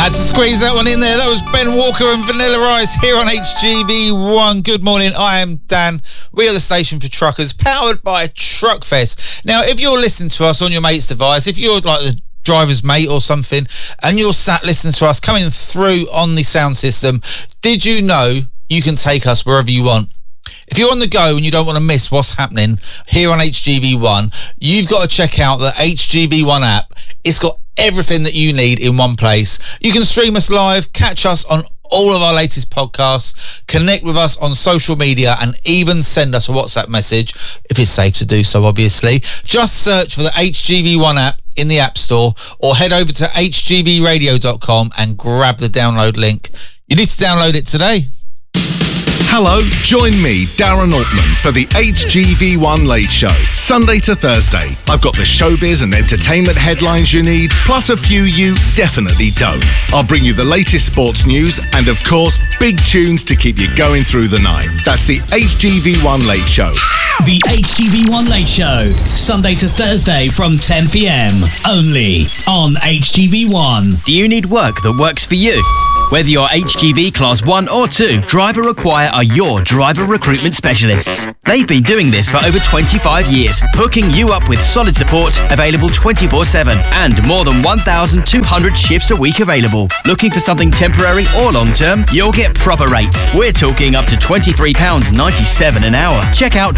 Had to squeeze that one in there. That was Ben Walker and Vanilla Ice here on HGV1. Good morning, I am Dan. We are the station for truckers, powered by Truckfest. Now, if you're listening to us on your mate's device, if you're like the driver's mate or something, and you're sat listening to us coming through on the sound system, did you know you can take us wherever you want? If you're on the go and you don't want to miss what's happening here on HGV1, you've got to check out the HGV1 app. It's got everything that you need in one place. You can stream us live, catch us on all of our latest podcasts, connect with us on social media, and even send us a WhatsApp message, if it's safe to do so, obviously. Just search for the HGV1 app in the App Store, or head over to hgvradio.com and grab the download link. You need to download it today. Hello, join me, Darren Altman, for the HGV1 Late Show, Sunday to Thursday. I've got the showbiz and entertainment headlines you need, plus a few you definitely don't. I'll bring you the latest sports news and, of course, big tunes to keep you going through the night. That's the HGV1 Late Show. The HGV1 Late Show, Sunday to Thursday from 10 p.m, only on HGV1. Do you need work that works for you? Whether you're HGV Class 1 or 2, Driver Require are your driver recruitment specialists. They've been doing this for over 25 years, hooking you up with solid support, available 24/7, and more than 1,200 shifts a week available. Looking for something temporary or long-term? You'll get proper rates. We're talking up to £23.97 an hour. Check out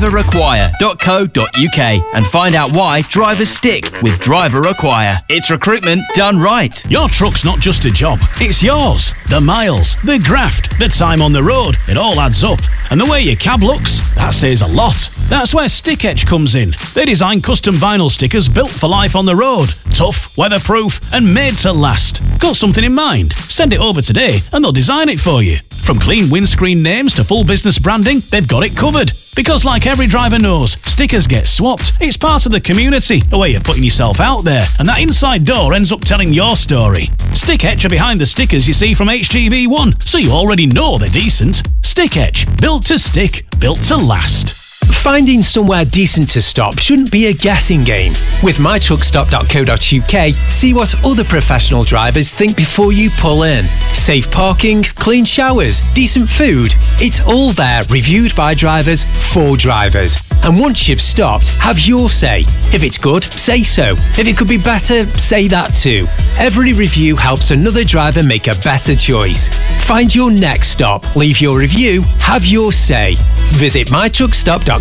driverrequire.co.uk and find out why drivers stick with Driver Require. It's recruitment done right. Your truck's not just a job, it's yours. The miles, the graft, the time on the road, it all adds up. And the way your cab looks, that says a lot. That's where Stick Etch comes in. They design custom vinyl stickers built for life on the road. Tough, weatherproof, and made to last. Got something in mind? Send it over today and they'll design it for you. From clean windscreen names to full business branding, they've got it covered. Because like every driver knows, stickers get swapped. It's part of the community, a way of putting yourself out there. And that inside door ends up telling your story. Stick Etch are behind the stickers you see from HGV1, so you already know they're decent. Stick Etch, built to stick, built to last. Finding somewhere decent to stop shouldn't be a guessing game. With mytruckstop.co.uk, see what other professional drivers think before you pull in. Safe parking, clean showers, decent food. It's all there, reviewed by drivers for drivers. And once you've stopped, have your say. If it's good, say so. If it could be better, say that too. Every review helps another driver make a better choice. Find your next stop, leave your review, have your say. Visit mytruckstop.co.uk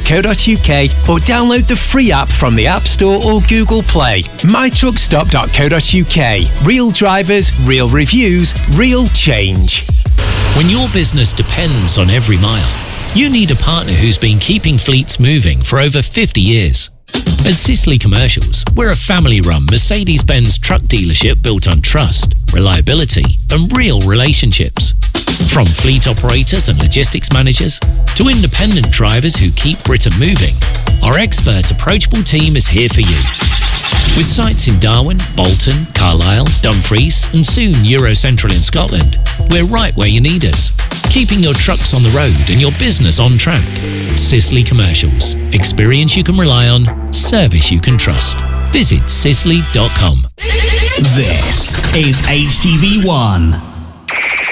or download the free app from the App Store or Google Play. mytruckstop.co.uk. Real drivers, real reviews, real change. When your business depends on every mile, you need a partner who's been keeping fleets moving for over 50 years. At Sisley Commercials, we're a family-run Mercedes-Benz truck dealership built on trust, reliability, and real relationships. From fleet operators and logistics managers to independent drivers who keep Britain moving, our expert, approachable team is here for you. With sites in Darwin, Bolton, Carlisle, Dumfries, and soon Eurocentral in Scotland, we're right where you need us, keeping your trucks on the road and your business on track. Sisley Commercials. Experience you can rely on, service you can trust. Visit sisley.com. This is HGV1.